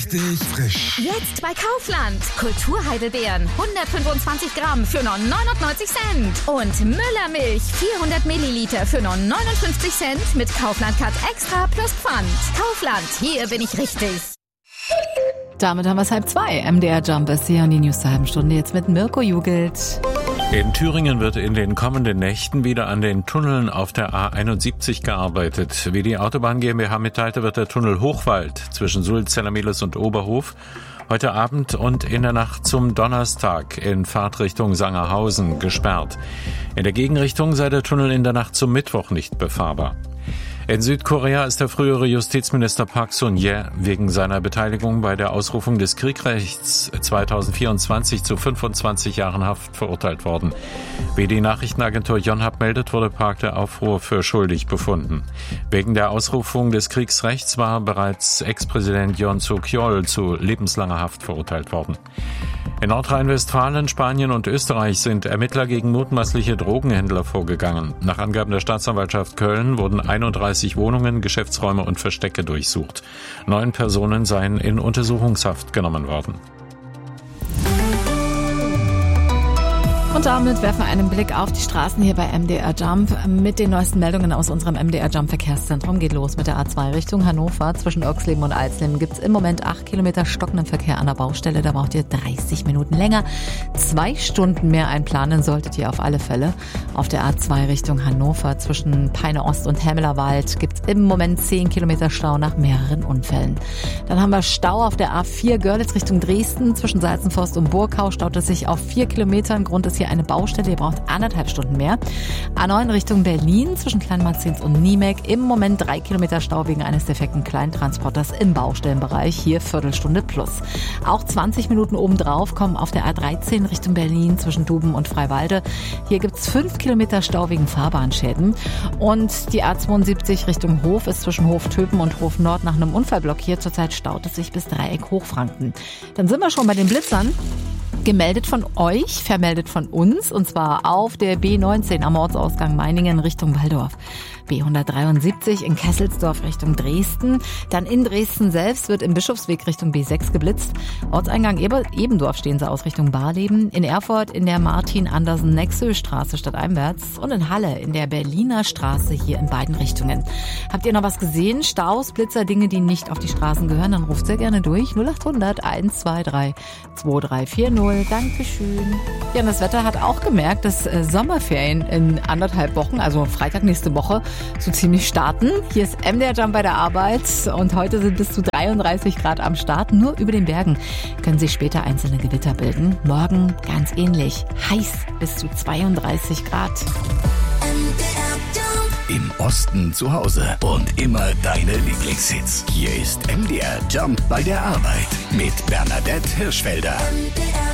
Richtig frisch. Jetzt bei Kaufland. Kulturheidelbeeren 125 Gramm für nur 99 Cent. Und Müllermilch 400 Milliliter für nur 59 Cent mit Kaufland-Card extra plus Pfand. Kaufland, hier bin ich richtig. Damit haben wir es 1:30. MDR Jump ist hier und die News zur halben Stunde jetzt mit Mirko Jugelt. In Thüringen wird in den kommenden Nächten wieder an den Tunneln auf der A71 gearbeitet. Wie die Autobahn GmbH mitteilte, wird der Tunnel Hochwald zwischen Sulz, Zellermelis und Oberhof heute Abend und in der Nacht zum Donnerstag in Fahrtrichtung Sangerhausen gesperrt. In der Gegenrichtung sei der Tunnel in der Nacht zum Mittwoch nicht befahrbar. In Südkorea ist der frühere Justizminister Park Sun-jae wegen seiner Beteiligung bei der Ausrufung des Kriegsrechts 2024 zu 25 Jahren Haft verurteilt worden. Wie die Nachrichtenagentur Yonhap meldet, wurde Park der Aufruhr für schuldig befunden. Wegen der Ausrufung des Kriegsrechts war bereits Ex-Präsident Yoon Suk-yeol zu lebenslanger Haft verurteilt worden. In Nordrhein-Westfalen, Spanien und Österreich sind Ermittler gegen mutmaßliche Drogenhändler vorgegangen. Nach Angaben der Staatsanwaltschaft Köln wurden 31 Wohnungen, Geschäftsräume und Verstecke durchsucht. 9 Personen seien in Untersuchungshaft genommen worden. Und damit werfen wir einen Blick auf die Straßen hier bei MDR Jump. Mit den neuesten Meldungen aus unserem MDR Jump Verkehrszentrum geht los mit der A2 Richtung Hannover. Zwischen Oxleben und Alsleben gibt es im Moment 8 Kilometer stockenden Verkehr an der Baustelle. Da braucht ihr 30 Minuten länger. 2 Stunden mehr einplanen solltet ihr auf alle Fälle. Auf der A2 Richtung Hannover zwischen Peine Ost und Hemmelerwald gibt es im Moment 10 Kilometer Stau nach mehreren Unfällen. Dann haben wir Stau auf der A4 Görlitz Richtung Dresden. Zwischen Salzenforst und Burgau staut es sich auf 4 Kilometern. Grund ist hier eine Baustelle, ihr braucht 1,5 Stunden mehr. A9 Richtung Berlin zwischen Kleinmarzins und Niemek. Im Moment 3 Kilometer Stau wegen eines defekten Kleintransporters im Baustellenbereich. Hier Viertelstunde plus. Auch 20 Minuten obendrauf kommen auf der A13 Richtung Berlin zwischen Duben und Freiwalde. Hier gibt es 5 Kilometer Stau wegen Fahrbahnschäden. Und die A72 Richtung Hof ist zwischen Hof-Töpen und Hof-Nord nach einem Unfall blockiert. Zurzeit staut es sich bis Dreieck Hochfranken. Dann sind wir schon bei den Blitzern. Gemeldet von euch, vermeldet von uns, und zwar auf der B19 am Ortsausgang Meiningen Richtung Walldorf. B173 in Kesselsdorf Richtung Dresden. Dann in Dresden selbst wird im Bischofsweg Richtung B6 geblitzt. Ortseingang Ebendorf stehen sie aus Richtung Barleben. In Erfurt in der Martin-Andersen-Nexö-Straße stadteinwärts. Und in Halle in der Berliner Straße hier in beiden Richtungen. Habt ihr noch was gesehen? Staus, Blitzer, Dinge, die nicht auf die Straßen gehören? Dann ruft sehr gerne durch. 0800 123 2340. Dankeschön. Ja, und das Wetter hat auch gemerkt, dass Sommerferien in 1,5 Wochen, also Freitag nächste Woche, so ziemlich starten. Hier ist MDR Jump bei der Arbeit und heute sind bis zu 33 Grad am Start. Nur über den Bergen können sich später einzelne Gewitter bilden. Morgen ganz ähnlich. Heiß bis zu 32 Grad. Im Osten zu Hause und immer deine Lieblingshits. Hier ist MDR Jump bei der Arbeit mit Bernadette Hirschfelder.